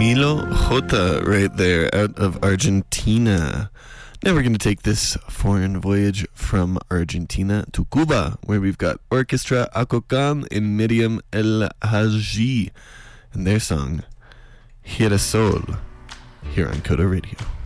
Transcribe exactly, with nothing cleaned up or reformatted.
Camilo Jota right there out of Argentina. Now we're going to take this foreign voyage from Argentina to Cuba, where we've got Orchestra Acocan and Miriam El Haji and their song Girasol here on Coda Radio.